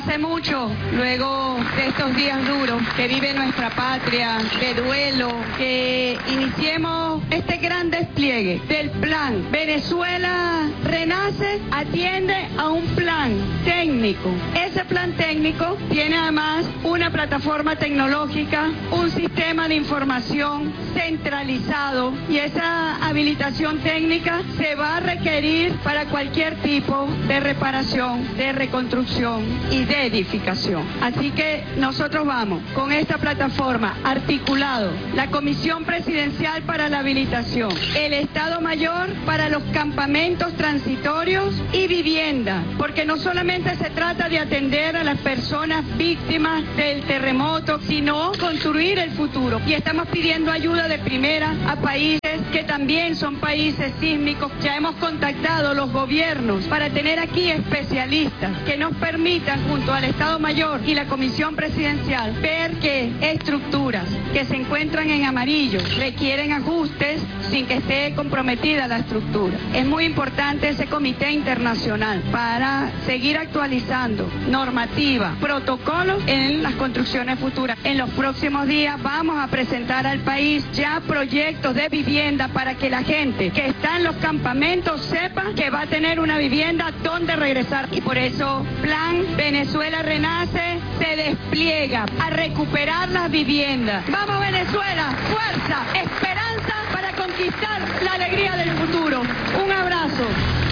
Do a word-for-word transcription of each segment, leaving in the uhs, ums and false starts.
Hace mucho, luego de estos días duros que vive nuestra patria, de duelo, que iniciemos este gran despliegue del plan Venezuela Renace, atiende a un plan técnico. Ese plan técnico tiene además una plataforma tecnológica, un sistema de información centralizado, y esa habilitación técnica se va a requerir para cualquier tipo de reparación, de reconstrucción y de edificación. Así que nosotros vamos con esta plataforma articulado, la Comisión Presidencial para la Habilitación, el Estado Mayor para los campamentos transitorios y vivienda, porque no solamente se trata de atender a las personas víctimas del terremoto, sino construir el futuro. Y estamos pidiendo ayuda de primera a países que también son países sísmicos. Ya hemos contactado los gobiernos para tener aquí especialistas que nos permitan, junto al Estado Mayor y la Comisión Presidencial, ver que estructuras que se encuentran en amarillo requieren ajustes sin que esté comprometida la estructura. Es muy importante ese comité internacional para seguir actualizando normativa, protocolos en las construcciones futuras. En los próximos días vamos a presentar al país ya proyectos de vivienda para que la gente que está en los campamentos sepa que va a tener una vivienda donde regresar. Y por eso Plan Venezuela Renace se despliega a recuperar las viviendas. ¡Vamos Venezuela! ¡Fuerza! ¡Esperanza para conquistar la alegría del futuro! Un abrazo.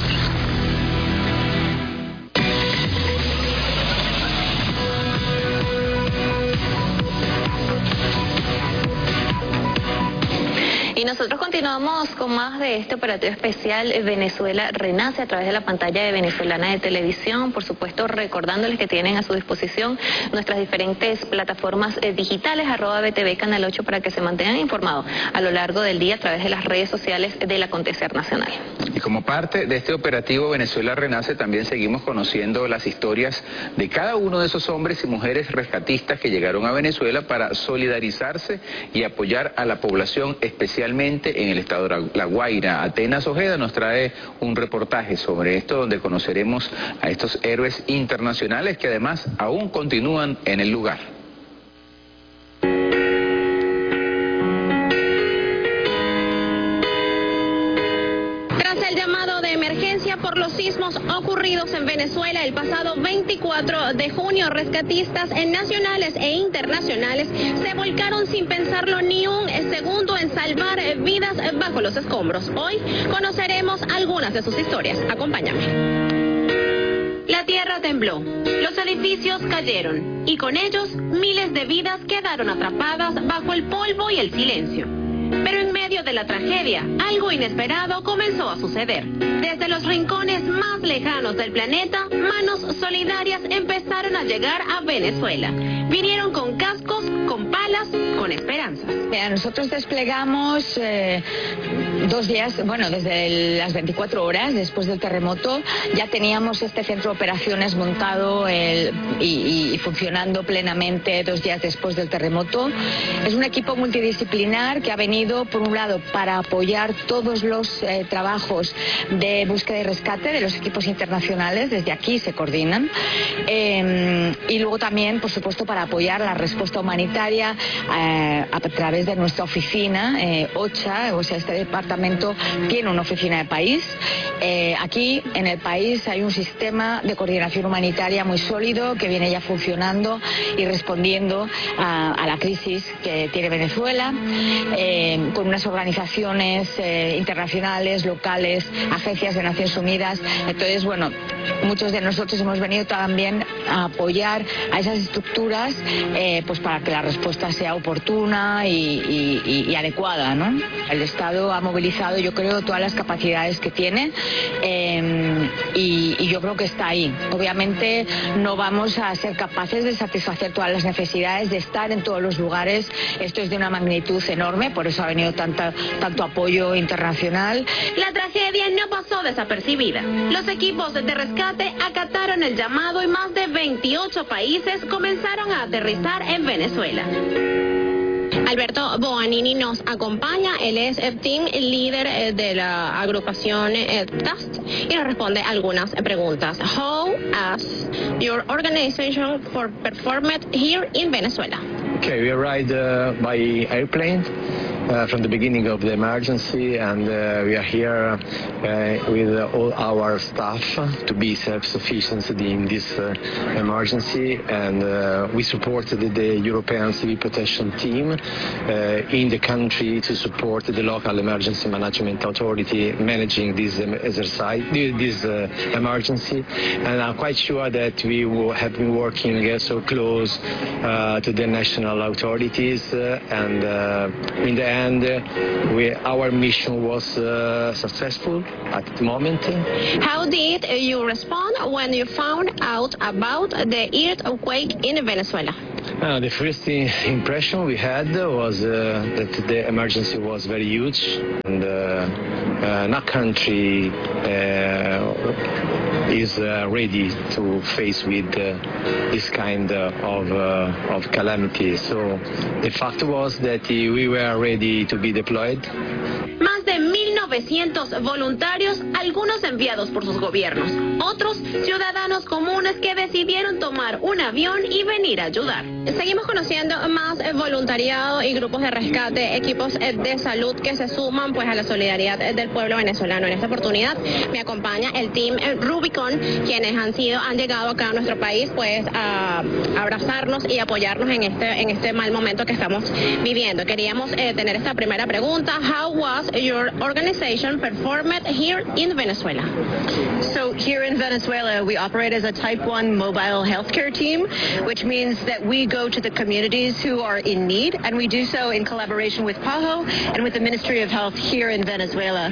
Y nosotros continuamos con más de este operativo especial Venezuela Renace a través de la pantalla de Venezolana de Televisión. Por supuesto, recordándoles que tienen a su disposición nuestras diferentes plataformas eh, digitales, arroba B T V Canal ocho, para que se mantengan informados a lo largo del día a través de las redes sociales del acontecer nacional. Y como parte de este operativo Venezuela Renace, también seguimos conociendo las historias de cada uno de esos hombres y mujeres rescatistas que llegaron a Venezuela para solidarizarse y apoyar a la población, especialmente en el estado de La Guaira. Atenas Ojeda nos trae un reportaje sobre esto, donde conoceremos a estos héroes internacionales que además aún continúan en el lugar. Por los sismos ocurridos en Venezuela el pasado veinticuatro de junio, rescatistas nacionales e internacionales se volcaron sin pensarlo ni un segundo en salvar vidas bajo los escombros. Hoy conoceremos algunas de sus historias. Acompáñame. La tierra tembló, los edificios cayeron y con ellos miles de vidas quedaron atrapadas bajo el polvo y el silencio. Pero en medio de la tragedia, algo inesperado comenzó a suceder. Desde los rincones más lejanos del planeta, manos solidarias empezaron a llegar a Venezuela. Vinieron con cascos, con palas, con esperanzas. Nosotros desplegamos eh, dos días, bueno, desde las veinticuatro horas después del terremoto, ya teníamos este centro de operaciones montado el, y, y funcionando plenamente dos días después del terremoto. Es un equipo multidisciplinar que ha venido, por un lado, para apoyar todos los eh, trabajos de búsqueda y rescate de los equipos internacionales, desde aquí se coordinan, eh, y luego también, por supuesto, para apoyar la respuesta humanitaria eh, a través de nuestra oficina, eh, OCHA, o sea, este departamento tiene una oficina de país. Eh, aquí, en el país, hay un sistema de coordinación humanitaria muy sólido que viene ya funcionando y respondiendo a, a la crisis que tiene Venezuela, eh, con unas organizaciones eh, internacionales, locales, agencias de Naciones Unidas. Entonces, bueno, muchos de nosotros hemos venido también a apoyar a esas estructuras, eh, pues para que la respuesta sea oportuna y, y, y adecuada, ¿no? El Estado ha movilizado, yo creo, todas las capacidades que tiene, eh, y, y yo creo que está ahí. Obviamente no vamos a ser capaces de satisfacer todas las necesidades, de estar en todos los lugares. Esto es de una magnitud enorme, por eso ha venido tanta, tanto apoyo internacional. La tragedia no pasó desapercibida. Los equipos de rescate acataron el llamado y más de veintiocho países comenzaron a aterrizar en Venezuela. Alberto Boanini nos acompaña, él es el team líder de la agrupación T A S T y nos responde algunas preguntas. How has your organization for performed here in Venezuela? Okay, we arrived uh, by airplane uh, from the beginning of the emergency, and uh, we are here uh, with all our staff to be self-sufficient in this uh, emergency, and uh, we supported the European Civil Protection Team uh, in the country to support the local emergency management authority managing this um, exercise, this uh, emergency, and I'm quite sure that we will have been working uh, so close uh, to the national authorities, uh, and uh, in the end uh, we, our mission was uh, successful at the moment. How did you respond when you found out about the earthquake in Venezuela? Uh, the first impression we had was uh, that the emergency was very huge, and uh, uh, no country uh, is uh, ready to face with uh, this kind uh, of, uh, of calamity. So the fact was that uh, we were ready to be deployed. Más de mil novecientos voluntarios, algunos enviados por sus gobiernos, otros ciudadanos comunes que decidieron tomar un avión y venir a ayudar. Seguimos conociendo más voluntariado y grupos de rescate, equipos de salud que se suman pues a la solidaridad del pueblo venezolano. En esta oportunidad me acompaña el team Rubicon, quienes han sido han llegado acá a nuestro país pues a abrazarnos y apoyarnos en este en este mal momento que estamos viviendo. Queríamos eh, tener esta primera pregunta: How was your organization performed here in Venezuela? So here in Venezuela, we operate as a type one mobile healthcare team, which means that we go to the communities who are in need, and we do so in collaboration with PAHO and with the Ministry of Health here in Venezuela.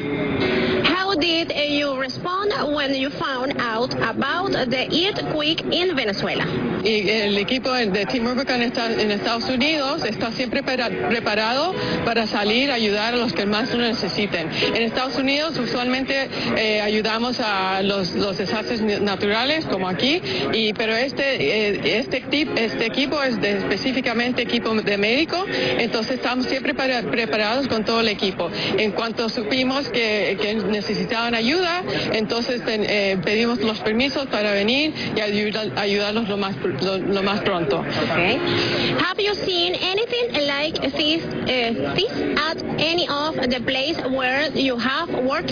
How did you respond when you found out about the earthquake in Venezuela? Y el equipo de Team Rubicon está en Estados Unidos está siempre para, preparado para salir a ayudar a los que más lo necesiten. En Estados Unidos usualmente eh, ayudamos a los, los desastres naturales como aquí, y pero este eh, este, tip, este equipo es de, específicamente equipo de médico, entonces estamos siempre para, preparados con todo el equipo. En cuanto supimos que, que necesitaban ayuda, entonces eh, pedimos los permisos para venir y ayudar, ayudarlos lo más lo, lo más pronto. Okay. Have you seen anything like this, uh, this at any of the place where you have worked?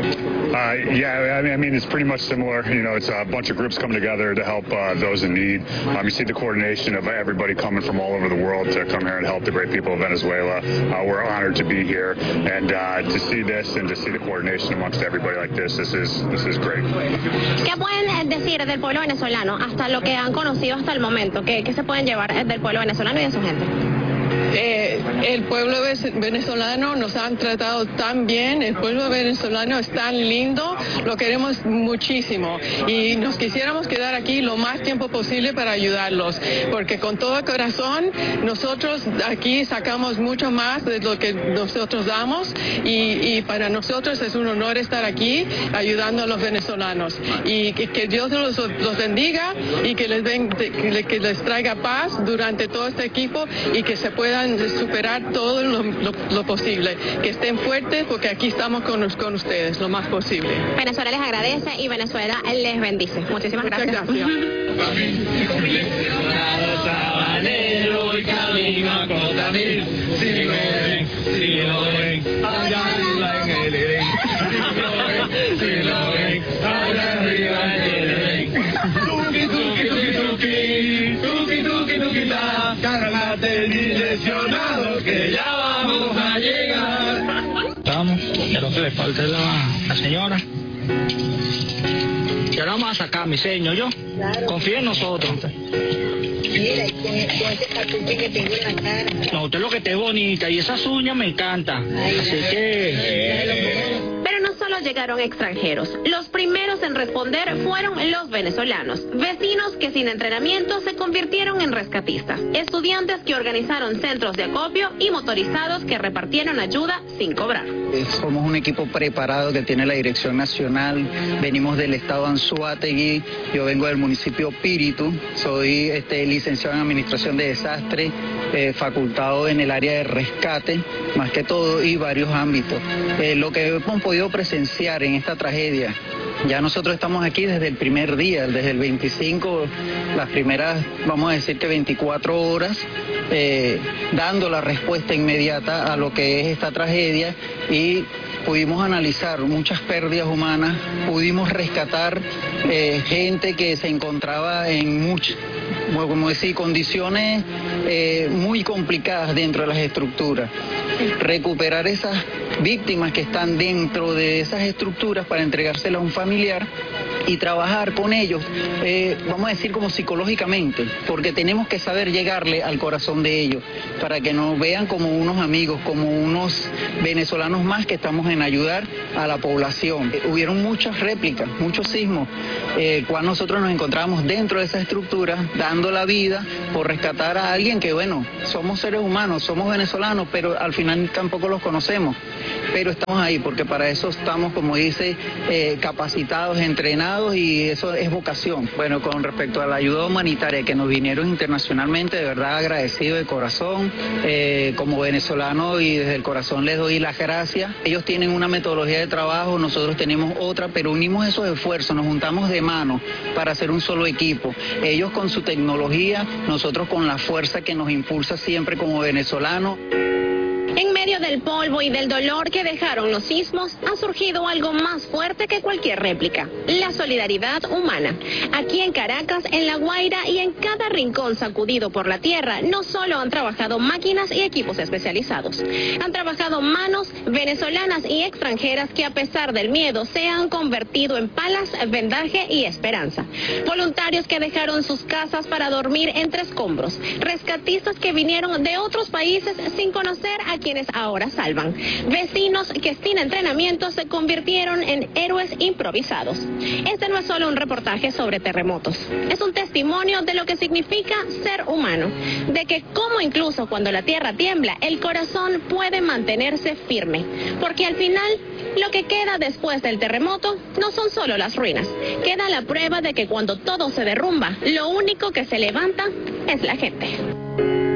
Uh, yeah, I mean, I mean, it's pretty much similar. You know, it's a bunch of groups coming together to help uh, those in need. Um, you see the coordination of everybody coming from all over the world to come here and help the great people of Venezuela. Uh, we're honored to be here, and uh, to see this and to see the coordination amongst everybody like this, this is this is great. ¿Qué pueden decir del pueblo venezolano hasta lo que han conocido hasta el momento? ¿Qué, qué se pueden llevar del pueblo venezolano y de su gente? Eh, el pueblo venezolano nos han tratado tan bien, el pueblo venezolano es tan lindo, lo queremos muchísimo y nos quisiéramos quedar aquí lo más tiempo posible para ayudarlos, porque con todo el corazón nosotros aquí sacamos mucho más de lo que nosotros damos, y, y para nosotros es un honor estar aquí ayudando a los venezolanos, y que, que Dios los, los bendiga y que les, ven, que les traiga paz durante todo este equipo y que se puedan superar todo lo, lo, lo posible, que estén fuertes porque aquí estamos con, con ustedes lo más posible. Venezuela les agradece y Venezuela les bendice. Muchísimas Muchas gracias. gracias. Cárgate direccionado que ya vamos a llegar. Estamos, que no se le falte la, la señora. Ya la vamos a sacar, mi señor, yo. Claro. Confía en nosotros. Mira, y con, con ese tatuaje que tengo en la cara. No, usted lo que te es bonita y esas uñas me encantan. Ay, así ay, que... Eh. Pero no solo llegaron extranjeros. Los primeros en responder fueron los venezolanos. Vecinos que sin entrenamiento se convirtieron en rescatistas. Estudiantes que organizaron centros de acopio y motorizados que repartieron ayuda sin cobrar. Somos un equipo preparado que tiene la dirección nacional. Venimos del estado Anzoátegui. Yo vengo del municipio Píritu. Soy este, licenciado en Administración de Desastres, eh, facultado en el área de rescate, más que todo, y varios ámbitos. Eh, lo que hemos podido presenciar en esta tragedia Ya nosotros estamos aquí desde el primer día, desde el veinticinco, las primeras, vamos a decir que veinticuatro horas, eh, dando la respuesta inmediata a lo que es esta tragedia, y pudimos analizar muchas pérdidas humanas, pudimos rescatar eh, gente que se encontraba en muchas, como decir, condiciones eh, muy complicadas dentro de las estructuras. Recuperar esas víctimas que están dentro de esas estructuras para entregárselas a un familiar y trabajar con ellos, eh, vamos a decir como psicológicamente, porque tenemos que saber llegarle al corazón de ellos para que nos vean como unos amigos, como unos venezolanos más que estamos en ayudar a la población. Eh, hubieron muchas réplicas, muchos sismos, eh, cuando nosotros nos encontrábamos dentro de esa estructura, dando la vida por rescatar a alguien que, bueno, somos seres humanos, somos venezolanos, pero al final tampoco los conocemos, pero estamos ahí porque para eso estamos, como dice, eh, capacitados, entrenados, y eso es vocación. Bueno, con respecto a la ayuda humanitaria que nos vinieron internacionalmente, de verdad agradecido de corazón, eh, como venezolano, y desde el corazón les doy las gracias. Ellos tienen una metodología de trabajo, nosotros tenemos otra, pero unimos esos esfuerzos, nos juntamos de mano para hacer un solo equipo. Ellos con su tecnología, nosotros con la fuerza que nos impulsa siempre como venezolanos. En medio del polvo y del dolor que dejaron los sismos, ha surgido algo más fuerte que cualquier réplica: la solidaridad humana. Aquí en Caracas, en La Guaira y en cada rincón sacudido por la tierra, no solo han trabajado máquinas y equipos especializados, han trabajado manos venezolanas y extranjeras que, a pesar del miedo, se han convertido en palas, vendaje y esperanza. Voluntarios que dejaron sus casas para dormir entre escombros, rescatistas que vinieron de otros países sin conocer a quienes ahora salvan, vecinos que sin entrenamiento se convirtieron en héroes improvisados. Este no es solo un reportaje sobre terremotos, es un testimonio de lo que significa ser humano, de que como incluso cuando la tierra tiembla, el corazón puede mantenerse firme, porque al final lo que queda después del terremoto no son solo las ruinas, queda la prueba de que cuando todo se derrumba, lo único que se levanta es la gente.